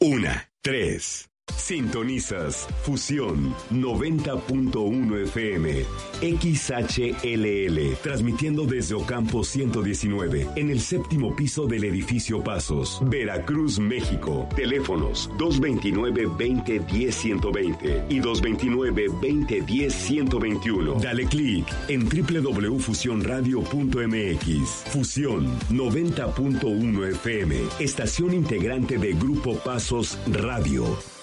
Una, tres. Sintonizas Fusión 90.1 FM XHLL, transmitiendo desde Ocampo 119 en el séptimo piso del edificio Pasos, Veracruz, México. Teléfonos 229-2010-120 y 229-2010-121. Dale clic en www.fusionradio.mx. Fusión 90.1 FM, estación integrante de Grupo Pasos Radio.